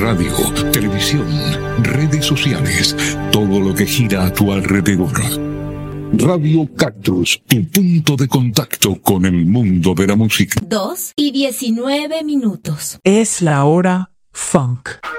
radio, televisión, redes sociales, todo lo que gira a tu alrededor. Radio Cactus, tu punto de contacto con el mundo de la música. 2:19. Es la hora funk.